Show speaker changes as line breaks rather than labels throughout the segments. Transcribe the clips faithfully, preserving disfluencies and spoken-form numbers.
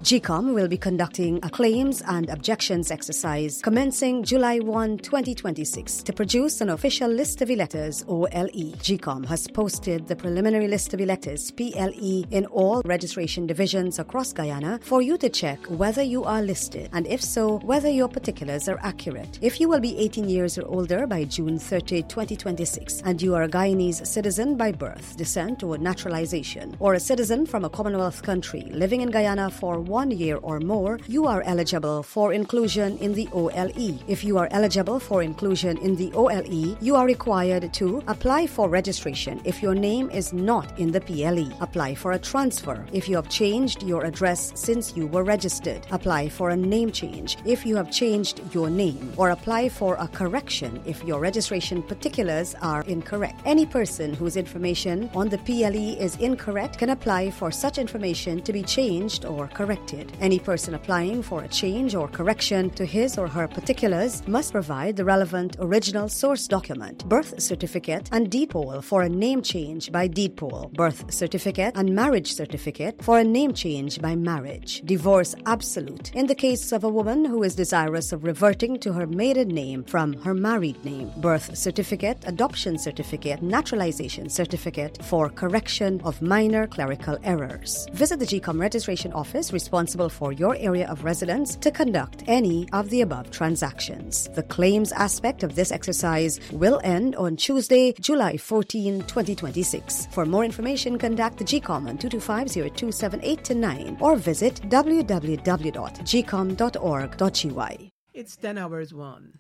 G COM will be conducting a claims and objections exercise commencing July first, twenty twenty-six to produce an official list of electors, O L E. G COM has posted the preliminary list of electors, P L E, in all registration divisions across Guyana for you to check whether you are listed and if so, whether your particulars are accurate. If you will be eighteen years or older by June thirtieth, twenty twenty-six and you are a Guyanese citizen by birth, descent or naturalization, or a citizen from a Commonwealth country living in Guyana for one year or more, you are eligible for inclusion in the O L E. If you are eligible for inclusion in the O L E, you are required to apply for registration if your name is not in the P L E. Apply for a transfer if you have changed your address since you were registered. Apply for a name change if you have changed your name, or apply for a correction if your registration particulars are incorrect. Any person whose information on the P L E is incorrect can apply for such information to be changed or corrected. Any person applying for a change or correction to his or her particulars must provide the relevant original source document, birth certificate and deed poll for a name change by deed poll, birth certificate and marriage certificate for a name change by marriage, divorce absolute in the case of a woman who is desirous of reverting to her maiden name from her married name, birth certificate, adoption certificate, naturalization certificate for correction of minor clerical errors. Visit the G COM registration office responsible for your area of residence to conduct any of the above transactions. The claims aspect of this exercise will end on Tuesday, July fourteenth, twenty twenty-six. For more information, contact the G COM on two two five, zero two seven eight nine or visit w w w dot g com dot org dot g y.
It's ten hours one.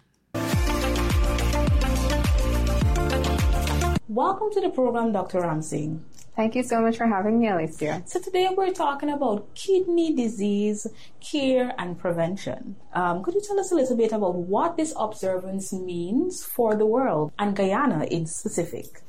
Welcome to the program, Doctor Ramsey.
Thank you so much for having me, Alicia.
So today we're talking about kidney disease care and prevention. Um, could you tell us a little bit about what this observance means for the world and Guyana in specific?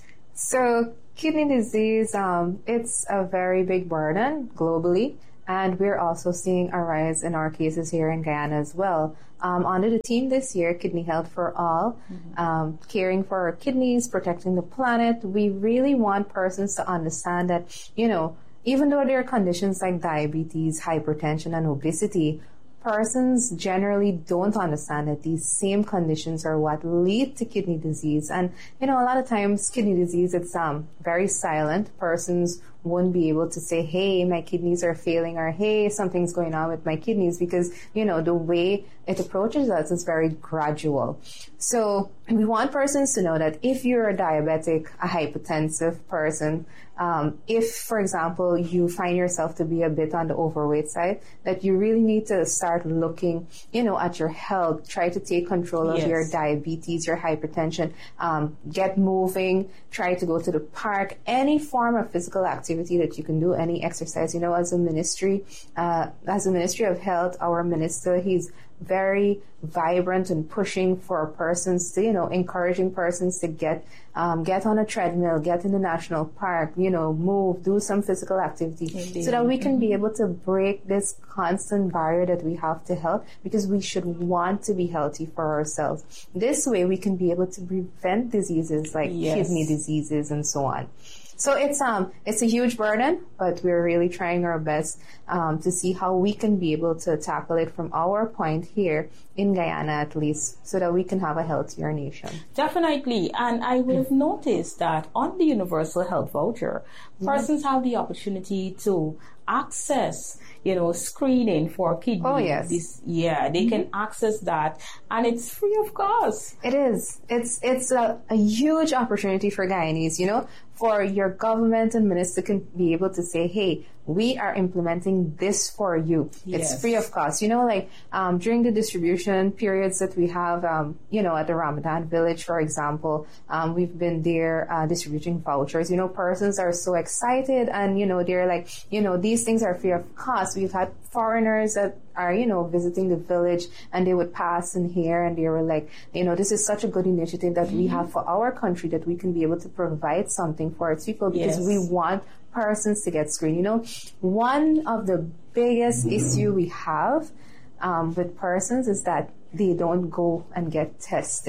So kidney disease, um, it's a very big burden globally, and we're also seeing a rise in our cases here in Guyana as well. Um, under the team this year, Kidney Health for All, mm-hmm. um, caring for our kidneys, protecting the planet, we really want persons to understand that, you know, even though there are conditions like diabetes, hypertension, and obesity, persons generally don't understand that these same conditions are what lead to kidney disease. And, you know, a lot of times kidney disease, it's um, very silent. Persons won't be able to say, hey, my kidneys are failing, or hey, something's going on with my kidneys, because, you know, the way it approaches us is very gradual. So we want persons to know that if you're a diabetic, a hypertensive person, um, if, for example, you find yourself to be a bit on the overweight side, that you really need to start looking, you know, at your health, try to take control of yes. your diabetes, your hypertension, um, get moving, try to go to the park, any form of physical activity that you can do, any exercise. You know, as a ministry, uh, as a Ministry of Health, our minister, he's very vibrant and pushing for persons to, you know, encouraging persons to get um, get on a treadmill, get in the national park, you know, move, do some physical activity, Indeed. So that we can mm-hmm. be able to break this constant barrier that we have to health, because we should want to be healthy for ourselves. This way we can be able to prevent diseases like yes. kidney diseases and so on. So it's um it's a huge burden, but we're really trying our best um, to see how we can be able to tackle it from our point here in Guyana, at least, so that we can have a healthier nation.
Definitely. And I would have noticed that on the Universal Health Voucher, persons mm-hmm. have the opportunity to access, you know, screening for kidney.
Oh, yes.
This, yeah, they mm-hmm. can access that, and it's free of cost.
It is. It's it's a, a huge opportunity for Guyanese, you know, for your government and minister can be able to say, hey, we are implementing this for you. Yes. It's free of cost. You know, like um, during the distribution periods that we have, um, you know, at the Ramadan Village, for example, um, we've been there uh, distributing vouchers. You know, persons are so excited, and, you know, they're like, you know, these things are free of cost. We've had foreigners that are, you know, visiting the village, and they would pass in here, and they were like, you know, this is such a good initiative that mm-hmm. we have for our country, that we can be able to provide something for its people, because yes. we want persons to get screened. You know, one of the biggest issue we have um, with persons is that they don't go and get tested.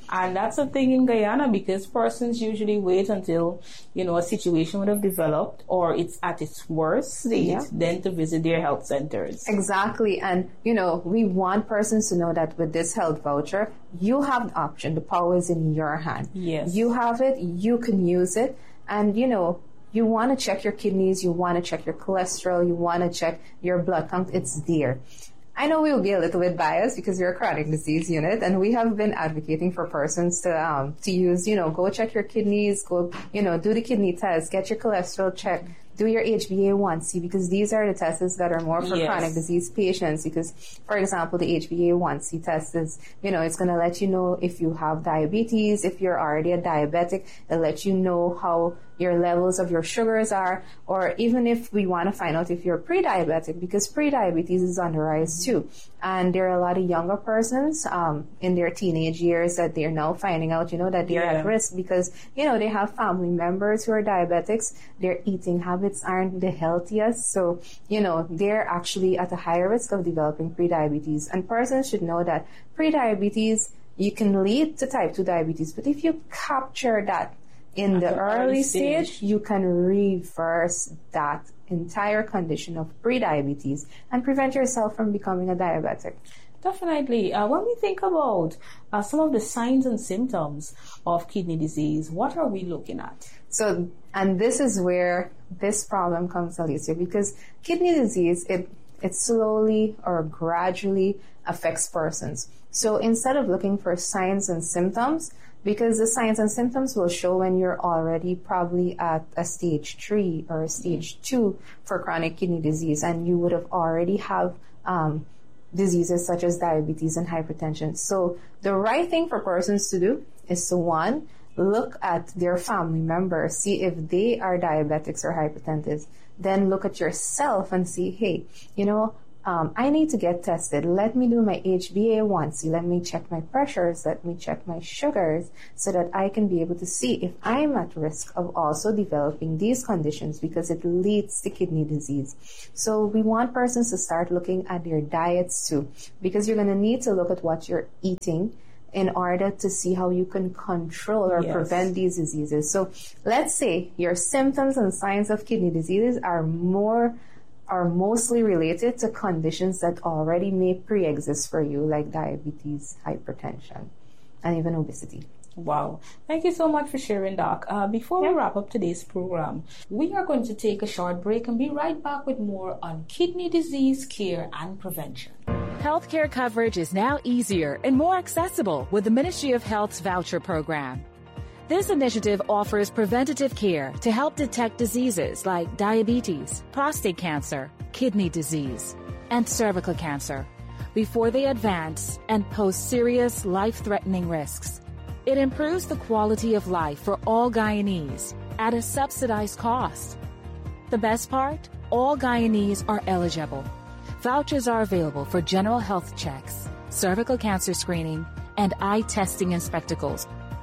And that's a thing in Guyana because persons usually wait until, you know, a situation would have developed or it's at its worst state, yeah. then to visit their health centers.
Exactly. And, you know, we want persons to know that with this health voucher, you have the option. The power is in your hand.
Yes.
You have it. You can use it. And, you know, you want to check your kidneys. You want to check your cholesterol. You want to check your blood count. It's there. I know we will be a little bit biased because we're a chronic disease unit, and we have been advocating for persons to um, to use, you know, go check your kidneys, go, you know, do the kidney test, get your cholesterol checked, do your H b A one C, because these are the tests that are more for
yes.
chronic disease patients. Because, for example, the H b A one C test is, you know, it's going to let you know if you have diabetes, if you're already a diabetic. It'll let you know how your levels of your sugars are, or even if we want to find out if you're pre-diabetic, because pre-diabetes is on the rise too. And there are a lot of younger persons um, in their teenage years that they're now finding out, you know, that they're
yeah.
at risk because, you know, they have family members who are diabetics. Their eating habits aren't the healthiest. So, you know, they're actually at a higher risk of developing pre-diabetes. And persons should know that pre-diabetes, you can lead to type two diabetes. But if you capture that in At the early, early stage, stage, you can reverse that entire condition of prediabetes and prevent yourself from becoming a diabetic.
Definitely. Uh, when we think about uh, some of the signs and symptoms of kidney disease, what are we looking at?
So, and this is where this problem comes, Alicia, because kidney disease, it, it slowly or gradually affects persons. So instead of looking for signs and symptoms, because the signs and symptoms will show when you're already probably at a stage three or a stage two for chronic kidney disease, and you would have already have um, diseases such as diabetes and hypertension. So the right thing for persons to do is to, one, look at their family members, see if they are diabetics or hypertensive. Then look at yourself and see, hey, you know, Um, I need to get tested. Let me do my H b A one C. Let me check my pressures. Let me check my sugars so that I can be able to see if I'm at risk of also developing these conditions because it leads to kidney disease. So we want persons to start looking at their diets too, because you're going to need to look at what you're eating in order to see how you can control or yes. prevent these diseases. So let's say your symptoms and signs of kidney diseases are more are mostly related to conditions that already may pre-exist for you, like diabetes, hypertension, and even obesity.
Wow. Thank you so much for sharing, Doc. Uh, before yeah. we wrap up today's program, we are going to take a short break and be right back with more on kidney disease care and prevention.
Healthcare coverage is now easier and more accessible with the Ministry of Health's voucher program. This initiative offers preventative care to help detect diseases like diabetes, prostate cancer, kidney disease, and cervical cancer before they advance and pose serious life-threatening risks. It improves the quality of life for all Guyanese at a subsidized cost. The best part? All Guyanese are eligible. Vouchers are available for general health checks, cervical cancer screening, and eye testing and spectacles.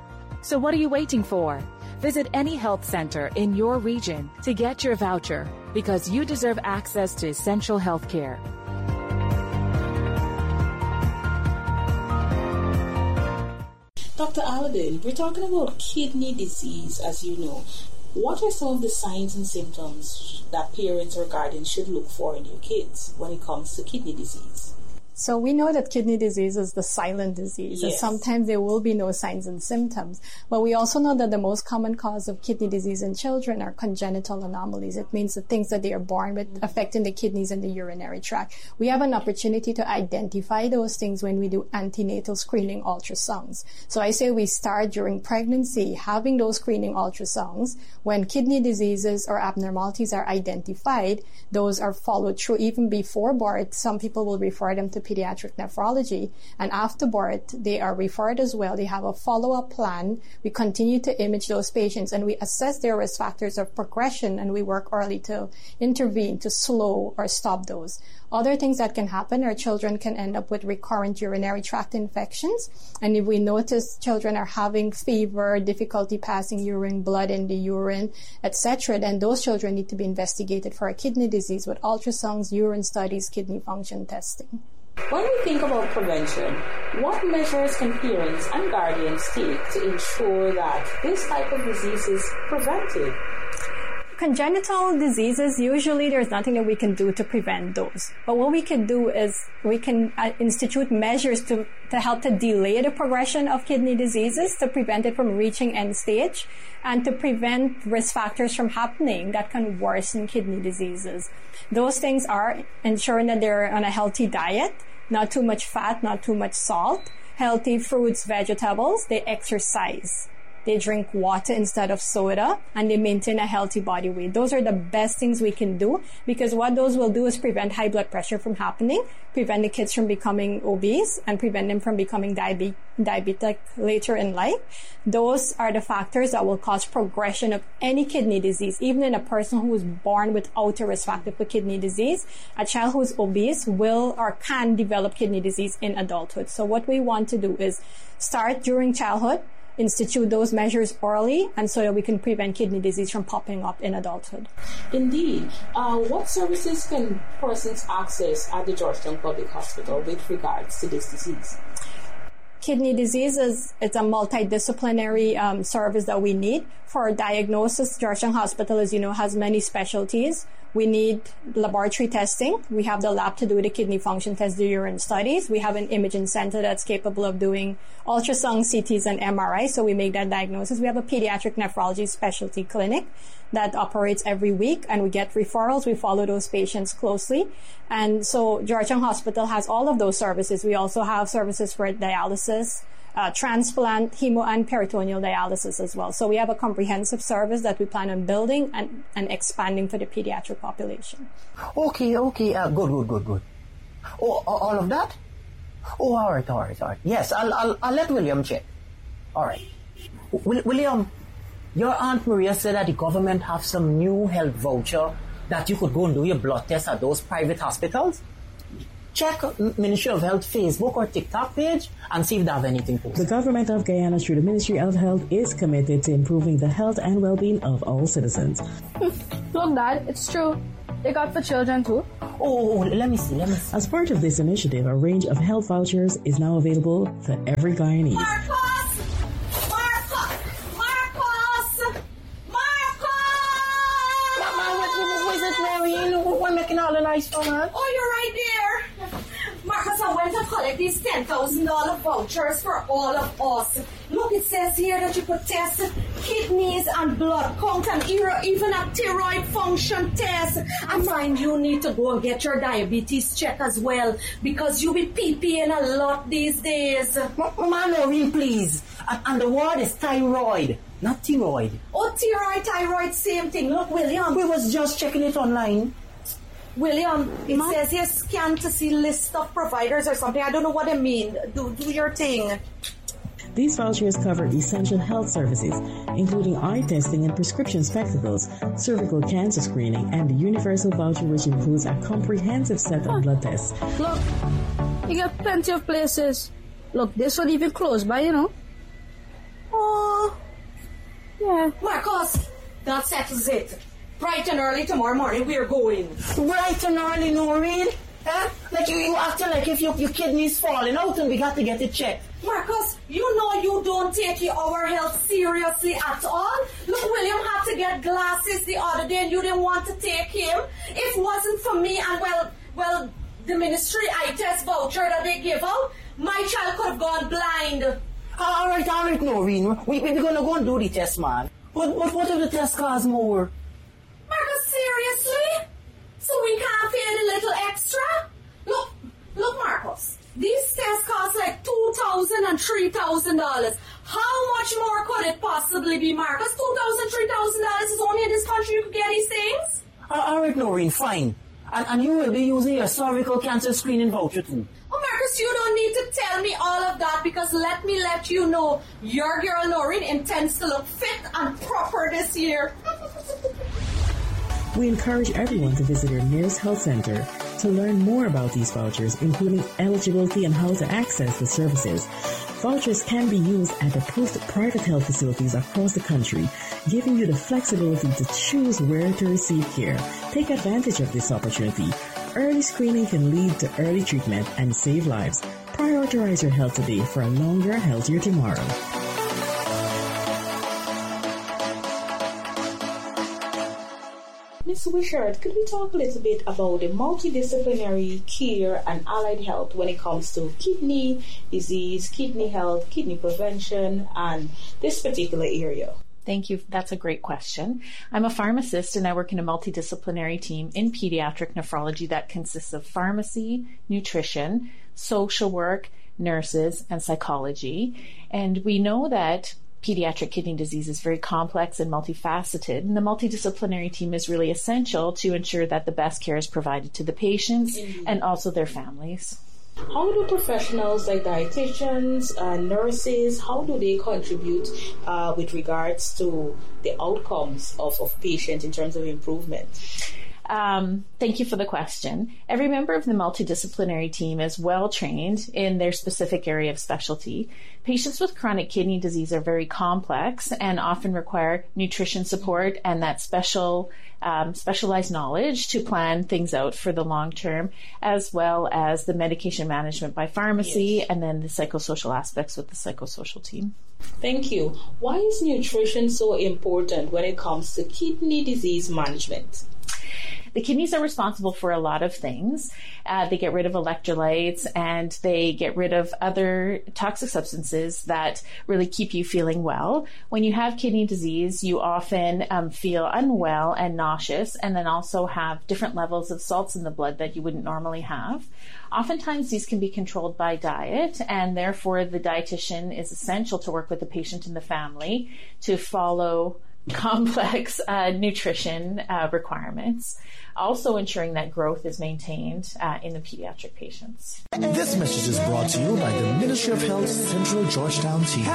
So what are you waiting for? Visit any health center in your region to get your voucher because you deserve access to essential health care.
Doctor Aladdin, we're talking about kidney disease, as you know. What are some of the signs and symptoms that parents or guardians should look for in their kids when it comes to kidney disease?
So we know that kidney disease is the silent disease, yes. and sometimes there will be no signs and symptoms. But we also know that the most common cause of kidney disease in children are congenital anomalies. It means the things that they are born with mm-hmm. affecting the kidneys and the urinary tract. We have an opportunity to identify those things when we do antenatal screening ultrasounds. So I say we start during pregnancy having those screening ultrasounds. When kidney diseases or abnormalities are identified, those are followed through even before birth. Some people will refer them to pediatric nephrology, and after birth they are referred as well. They have a follow-up plan. We continue to image those patients and we assess their risk factors of progression, and we work early to intervene to slow or stop those. Other things that can happen are children can end up with recurrent urinary tract infections, and if we notice children are having fever, difficulty passing urine, blood in the urine, et cetera, then those children need to be investigated for a kidney disease with ultrasounds, urine studies, kidney function testing.
When we think about prevention, what measures can parents and guardians take to ensure that this type of disease is prevented?
Congenital diseases, usually there's nothing that we can do to prevent those. But what we can do is we can uh, institute measures to, to help to delay the progression of kidney diseases, to prevent it from reaching end stage, and to prevent risk factors from happening that can worsen kidney diseases. Those things are ensuring that they're on a healthy diet, not too much fat, not too much salt, healthy fruits, vegetables, they exercise. They drink water instead of soda, and they maintain a healthy body weight. Those are the best things we can do, because what those will do is prevent high blood pressure from happening, prevent the kids from becoming obese, and prevent them from becoming diabe- diabetic later in life. Those are the factors that will cause progression of any kidney disease. Even in a person who is born without a risk factor for kidney disease, a child who is obese will or can develop kidney disease in adulthood. So what we want to do is start during childhood, institute those measures early, and so that we can prevent kidney disease from popping up in adulthood.
Indeed. Uh, what services can persons access at the Georgetown Public Hospital with regards to this disease?
Kidney disease is it's a multidisciplinary um, service that we need. For diagnosis, Georgetown Hospital, as you know, has many specialties. We need laboratory testing. We have the lab to do the kidney function test, the urine studies. We have an imaging center that's capable of doing ultrasound, C Ts, and M R I, so we make that diagnosis. We have a pediatric nephrology specialty clinic that operates every week, and we get referrals. We follow those patients closely. And so Georgetown Hospital has all of those services. We also have services for dialysis, Uh, transplant, hemo, and peritoneal dialysis as well. So we have a comprehensive service that we plan on building and, and expanding for the pediatric population.
Okay, okay, uh, good, good, good, good. Oh, all of that? Oh, all right, all right, all right. Yes, I'll, I'll, I'll let William check. All right. W- William, your Aunt Maria said that the government have some new health voucher that you could go and do your blood test at those private hospitals. Check Ministry of Health Facebook or TikTok page and see if they have anything posted.
The government of Guyana, through the Ministry of Health, is committed to improving the health and well-being of all citizens.
Look, Dad, it's true. They got for children too.
Oh, let me see, let me see.
As part of this initiative, a range of health vouchers is now available for every Guyanese.
Marcos! Marcos! Marcos! Marcos!
Mama, what, what, what is it, Maureen? We're making all the nice fun, huh?
Oh, you're right there. Marcus, I went to collect these ten thousand dollars vouchers for all of us. Look, it says here that you could test kidneys and blood count and even a thyroid function test. And mind you need to go and get your diabetes check as well, because you be pee-peeing a lot these days.
Mama, Maureen, please. And, and the word is thyroid, not thyroid.
Oh, thyroid, thyroid, same thing. Look, William.
We was just checking it online.
William, it
Ma?
says here scan to see list of providers or something. I don't know what I mean. Do do your thing.
These vouchers cover essential health services, including eye testing and prescription spectacles, cervical cancer screening, and the universal voucher, which includes a comprehensive set of blood tests.
Look, you got plenty of places. Look, this one even close by, you know.
Oh,
Yeah.
Marcos, that settles it. Bright and early tomorrow morning, we're going.
Bright and early, Noreen. Huh? Like you, you acting like if your, your kidney's falling out and we got to get it checked.
Marcus, you know you don't take our health seriously at all. Look, William had to get glasses the other day and you didn't want to take him. If it wasn't for me and, well, well, the ministry eye test voucher that they give out, my child could have gone blind.
All right, all right, Noreen. We, we're going to go and do the test, man. But, but what if the test costs more?
Marcus, seriously? So we can't pay the little extra? Look, look, Marcus. These tests cost like two thousand dollars and three thousand dollars. How much more could it possibly be, Marcus? two thousand dollars, three thousand dollars is only in this country you could get these things?
Uh, all right, Noreen, fine. And, and you will be using your cervical cancer screening voucher too.
Oh, Marcus, you don't need to tell me all of that, because let me let you know, your girl Noreen intends to look fit and proper this year.
We encourage everyone to visit your nearest health center to learn more about these vouchers, including eligibility and how to access the services. Vouchers can be used at approved private health facilities across the country, giving you the flexibility to choose where to receive care. Take advantage of this opportunity. early screening can lead to early treatment and save lives. Prioritize your health today for a longer, healthier tomorrow.
Miz Wishart, could we talk a little bit about the multidisciplinary care and allied health when it comes to kidney disease, kidney health, kidney prevention, and this particular area?
Thank you. That's a great question. I'm a pharmacist and I work in a multidisciplinary team in pediatric nephrology that consists of pharmacy, nutrition, social work, nurses, and psychology. And we know that pediatric kidney disease is very complex and multifaceted, and the multidisciplinary team is really essential to ensure that the best care is provided to the patients Indeed. And also their families.
How do professionals like dietitians, uh, nurses, how do they contribute uh, with regards to the outcomes of, of patients in terms of improvement?
Um, thank you for the question. Every member of the multidisciplinary team is well trained in their specific area of specialty. Patients with chronic kidney disease are very complex and often require nutrition support and that special um, specialized knowledge to plan things out for the long term, as well as the medication management by pharmacy yes. and then the psychosocial aspects with the psychosocial team.
Thank you. Why is nutrition so important when it comes to kidney disease management?
The kidneys are responsible for a lot of things. Uh, they get rid of electrolytes and they get rid of other toxic substances that really keep you feeling well. When you have kidney disease, you often um, feel unwell and nauseous, and then also have different levels of salts in the blood that you wouldn't normally have. Oftentimes, these can be controlled by diet, and therefore the dietitian is essential to work with the patient and the family to follow complex uh, nutrition uh, requirements, also ensuring that growth is maintained uh, in the pediatric patients.
This message is brought to you by the Ministry of Health Central Georgetown team.